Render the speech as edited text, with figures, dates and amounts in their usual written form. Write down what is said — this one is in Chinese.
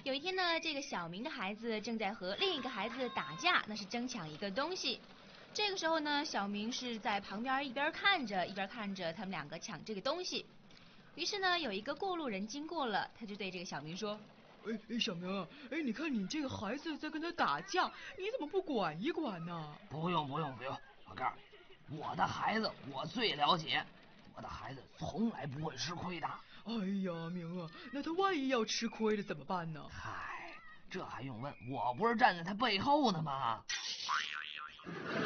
有一天呢，这个小明的孩子正在和另一个孩子打架，那是争抢一个东西。这个时候呢，小明是在旁边一边看着他们两个抢这个东西。于是呢，有一个过路人经过了，他就对这个小明说： 小明啊，你看你这个孩子在跟他打架，你怎么不管一管呢？ 不用，我告诉你，我的孩子我最了解，我的孩子从来不会吃亏的。 哎呀，明啊，那他万一要吃亏了怎么办呢？ 嗨，这还用问？我不是站在他背后呢吗？